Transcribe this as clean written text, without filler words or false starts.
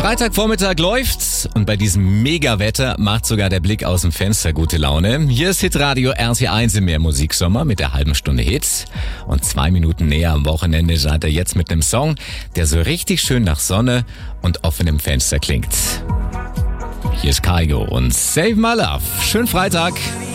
Freitagvormittag läuft's und bei diesem Mega-Wetter macht sogar der Blick aus dem Fenster gute Laune. Hier ist Hitradio RT1 im Mehrmusiksommer mit der halben Stunde Hits. Und 2 Minuten näher am Wochenende seid ihr jetzt mit einem Song, der so richtig schön nach Sonne und offenem Fenster klingt. Hier ist Kygo und Save My Love. Schönen Freitag.